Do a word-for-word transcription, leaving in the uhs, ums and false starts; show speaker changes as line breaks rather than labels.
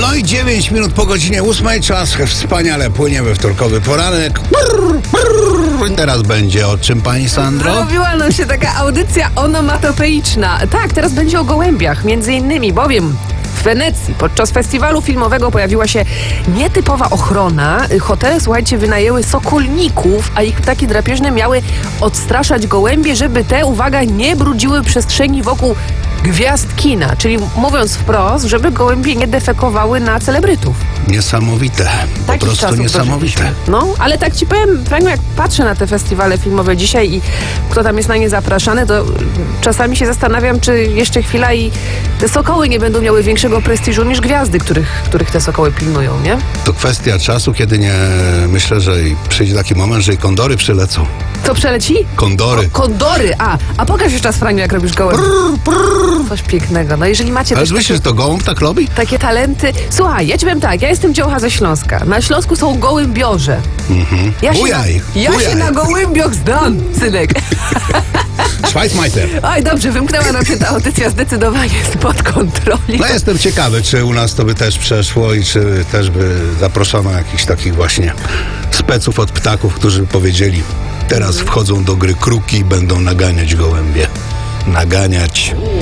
No i dziewięć minut po godzinie ósmej, czas wspaniale płynie we wtorkowy poranek. Brr, brr. Teraz będzie o czym, pani Sandro?
Zrobiła nam się taka audycja onomatopeiczna. Tak, teraz będzie o gołębiach, między innymi, bowiem w Wenecji podczas festiwalu filmowego pojawiła się nietypowa ochrona. Hotele, słuchajcie, wynajęły sokolników, a ich ptaki drapieżne miały odstraszać gołębie, żeby te, uwaga, nie brudziły przestrzeni wokół gwiazd kina. Czyli mówiąc wprost, żeby gołębie nie defekowały na celebrytów.
Niesamowite. Po
Takich
prostu
czasów
niesamowite.
dożyliśmy. No, ale tak ci powiem, Franiu, jak patrzę na te festiwale filmowe dzisiaj i kto tam jest na nie zapraszany, to czasami się zastanawiam, czy jeszcze chwila i te sokoły nie będą miały większego prestiżu niż gwiazdy, których, których te sokoły pilnują, nie?
To kwestia czasu, kiedy nie... Myślę, że i przyjdzie taki moment, że i kondory przylecą.
Co przeleci?
Kondory.
Kondory, a, a pokaż jeszcze raz, Franiu, jak robisz gołębie. Coś pięknego. No jeżeli macie
Ale
też
myślisz,
takie,
że to gołąb tak robi?
takie talenty... Słuchaj, ja ci powiem tak, ja jestem dziołcha ze Śląska. Na Śląsku są gołębiorze.
Mhm.
Ja się,
Bujaj,
na, ja
bujaj.
się na gołębiach znam, synek.
Schweizmeister.
Oj, dobrze, wymknęła nam się ta audycja zdecydowanie spod kontroli.
No jestem ciekawy, czy u nas to by też przeszło i czy też by zaproszono jakichś takich właśnie speców od ptaków, którzy by powiedzieli, teraz wchodzą do gry kruki i będą naganiać gołębie. Naganiać.